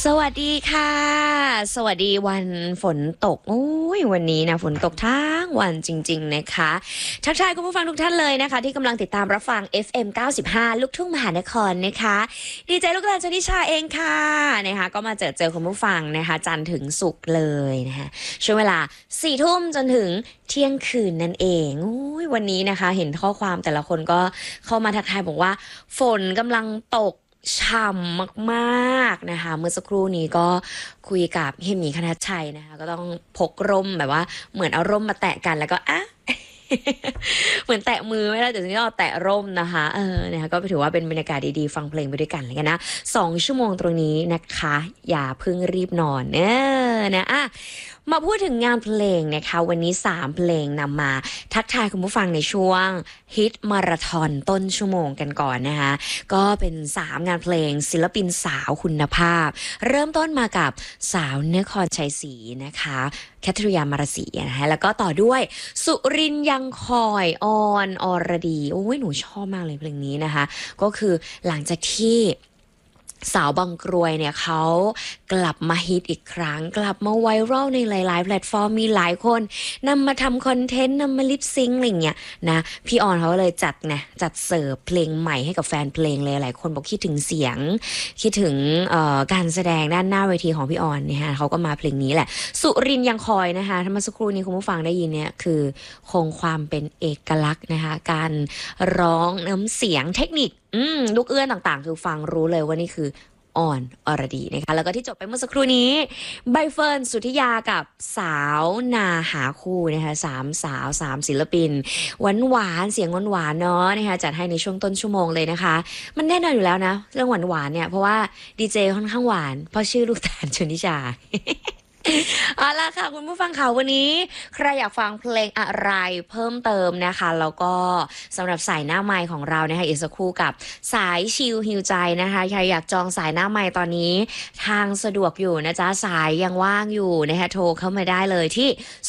สวัสดีค่ะสวัสดีวันฝนตกโอ้ยวันนี้นะฝนตกทั้งวันจริงๆนะคะทักทายคุณผู้ฟังทุกท่านเลยนะคะที่กำลังติดตามรับฟัง FM 95ลูกทุ่งมหานครนะคะดีใจลูกหลานชนิชาเองค่ะนะคะก็มาเจอคุณผู้ฟังนะคะจันทร์ถึงศุกร์เลยนะคะช่วงเวลา4 ทุ่มจนถึงเที่ยงคืนนั่นเองโอ้ยวันนี้นะคะเห็นข้อความแต่ละคนก็เข้ามาทักทายบอกว่าฝนกำลังตกฉ่ำมากๆนะคะเมื่อสักครู่นี้ก็คุยกับเฮยหมีคณัชชัยนะคะก็ต้องพกร่มแบบว่าเหมือนเอาร่มมาแตะกันแล้วก็เหมือนแตะมือไม่ได้แต่ทีนี้เราแตะร่มนะคะนะคะก็ถือว่าเป็นบรรยากาศดีๆฟังเพลงไปด้วยกันเลยกันนะ2 ชั่วโมงตรงนี้นะคะอย่าเพิ่งรีบนอนนะมาพูดถึงงานเพลงนะคะวันนี้3เพลงนำมาทักทายคุณผู้ฟังในช่วงฮิตมาราธอนต้นชั่วโมงกันก่อนนะคะก็เป็น3งานเพลงศิลปินสาวคุณภาพเริ่มต้นมากับสาวนครชัยศรีนะคะแคทริยามาราศีนะคะแล้วก็ต่อด้วยสุรินทร์ยังคอยอรดีโอ้ยหนูชอบมากเลยเพลงนี้นะคะก็คือหลังจากที่สาวบางกรวยเนี่ยเขากลับมาฮิตอีกครั้งกลับมาไวรัลในหลายๆแพลตฟอร์มมีหลายคนนำมาทำคอนเทนต์นำมาลิปซิงค์อะไรเงี้ยนะพี่ออนเขาเลยจัดเสิร์ฟเพลงใหม่ให้กับแฟนเพลงเลยหลายคนบอกคิดถึงเสียงคิดถึงการแสดงด้านหน้าเวทีของพี่ออนเนี่ยฮะเขาก็มาเพลงนี้แหละสุรินทร์ยังคอยนะคะถ้าเมื่อสักครู่นี้คุณผู้ฟังได้ยินเนี่ยคือคงความเป็นเอกลักษณ์นะคะการร้องน้ำเสียงเทคนิคลูกเอื้อนต่างๆคือฟังรู้เลยว่านี่คืออรดีนะคะแล้วก็ที่จบไปเมื่อสักครู่นี้ใบเฟิร์นสุทธิยากับสาวนาหาคู่นะคะ3 สาว 3 ศิลปินหวานเสียงหวานเนาะนะคะจัดให้ในช่วงต้นชั่วโมงเลยนะคะมันแน่นอนอยู่แล้วนะเรื่องหวานเนี่ยเพราะว่าดีเจค่อนข้างหวานเพราะชื่อลูกตาลชนิชา เอาล่ะค่ะคุณผู้ฟังค่ะวันนี้ใครอยากฟังเพลงอะไรเพิ่มเติมนะคะแล้วก็สำหรับสายหน้าไมค์ของเรานะคะอีกสักครู่กับสายชิลฮิวใจนะคะใครอยากจองสายหน้าไมค์ตอนนี้ทางสะดวกอยู่นะจ๊ะสายยังว่างอยู่นะคะโทรเข้ามาได้เลยที่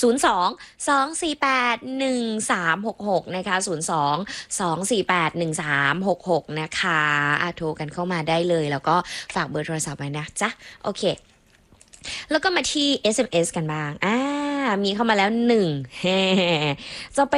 02-248-1366นะคะ02-248-1366นะคะโทรกันเข้ามาได้เลยแล้วก็ฝากเบอร์โทรศัพท์ไว้นะจ๊ะโอเคแล้วก็มาที่ SMS กันบ้างมีเข้ามาแล้ว1จะไป